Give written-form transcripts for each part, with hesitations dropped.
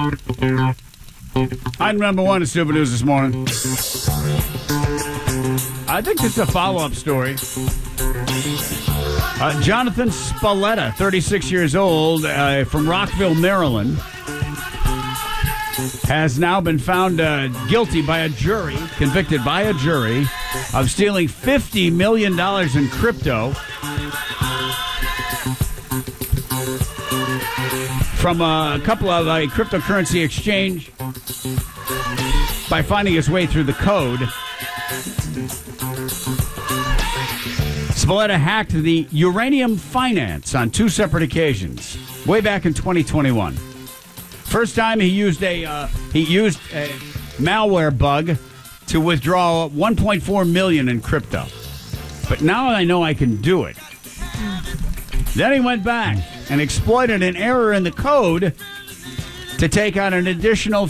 Item number one is Stupid News this morning. I think it's a follow-up story. Jonathan Spalletta, 36 years old, from Rockville, Maryland, has now been found guilty by a jury, convicted by a jury, of stealing $50 million in crypto from a couple of cryptocurrency exchange by finding his way through the code. Spalletta hacked the Uranium Finance on two separate occasions, way back in 2021. First time he used a malware bug to withdraw $1.4 million in crypto. But now I know I can do it. Then he went back and exploited an error in the code to take out an additional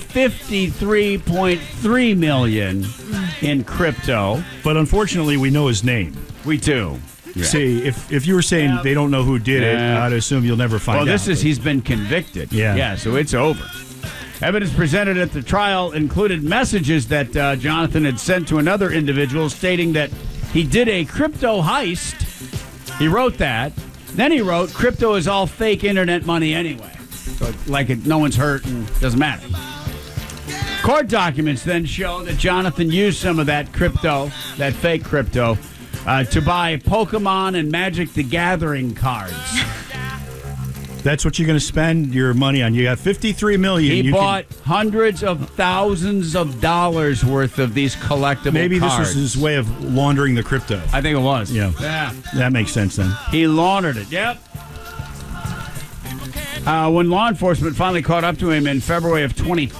$53.3 million in crypto. But unfortunately, we know his name. We do. Yeah. See, if you were saying they don't know who did it, I'd assume you'll never find out. Well, he's been convicted. Yeah, so it's over. Evidence presented at the trial included messages that Jonathan had sent to another individual stating that he did a crypto heist. He wrote that. Then he wrote, crypto is all fake internet money anyway. So, no one's hurt and doesn't matter. Court documents then show that Jonathan used some of that crypto, that fake crypto, to buy Pokemon and Magic the Gathering cards. That's what you're going to spend your money on. You got $53 million. He bought hundreds of thousands of dollars worth of these collectible Maybe cards. This was his way of laundering the crypto. I think it was. Yeah. That makes sense then. He laundered it. Yep. When law enforcement finally caught up to him in February of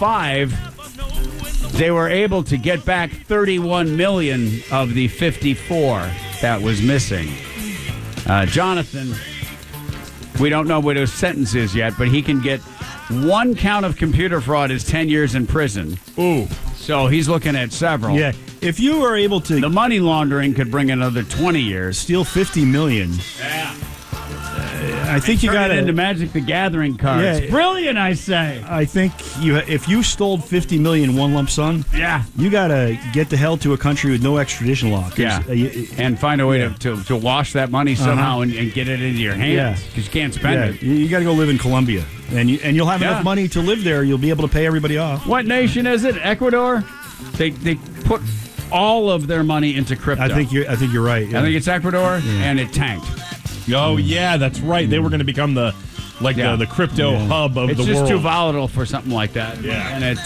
25, they were able to get back 31 million of the 54 that was missing. Jonathan, we don't know what his sentence is yet, but he can get one count of computer fraud is 10 years in prison. Ooh. So he's looking at several. Yeah. If you are able to... The money laundering could bring another 20 years. Steal $50 million. Yeah. I think you got it into Magic the Gathering cards. Yeah, brilliant, I say. I think if you stole $50 million in one lump sum, you got to get the hell to a country with no extradition law. And find a way to wash that money somehow and get it into your hands because you can't spend it. You got to go live in Colombia, and you'll have enough money to live there. You'll be able to pay everybody off. What nation is it? Ecuador? They put all of their money into crypto. I think you're right. Yeah. I think it's Ecuador, and it tanked. Oh, yeah, that's right. They were going to become the crypto hub of the world. It's just too volatile for something like that. Yeah. And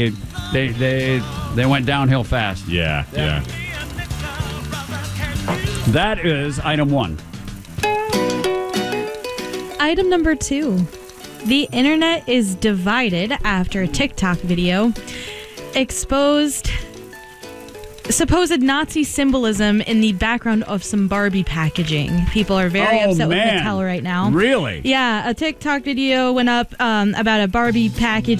they went downhill fast. Yeah. That is item one. Item number two. The internet is divided after a TikTok video exposed supposed Nazi symbolism in the background of some Barbie packaging. People are very upset with Mattel right now. Really? Yeah, a TikTok video went up about a Barbie package